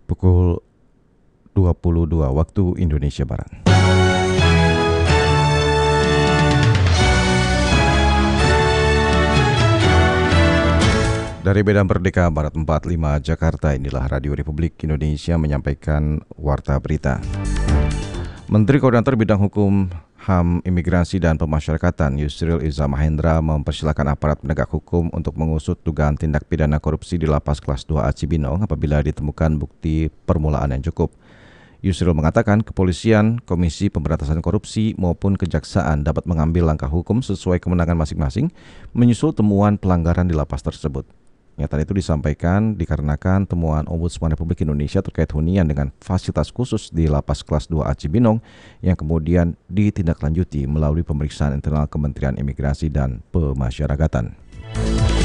pukul 22 waktu Indonesia Barat. Dari Medan Merdeka Barat 45 Jakarta, inilah Radio Republik Indonesia menyampaikan Warta Berita. Menteri Koordinator Bidang Hukum, HAM, Imigrasi dan Pemasyarakatan Yusril Iza Mahendra mempersilahkan aparat penegak hukum untuk mengusut dugaan tindak pidana korupsi di Lapas Kelas 2A Cibinong apabila ditemukan bukti permulaan yang cukup. Yusril mengatakan kepolisian, Komisi Pemberantasan Korupsi maupun Kejaksaan dapat mengambil langkah hukum sesuai kewenangan masing-masing menyusul temuan pelanggaran di lapas tersebut. Pernyataan itu disampaikan dikarenakan temuan Ombudsman Republik Indonesia terkait hunian dengan fasilitas khusus di Lapas Kelas 2A Cibinong yang kemudian ditindaklanjuti melalui pemeriksaan internal Kementerian Imigrasi dan Pemasyarakatan.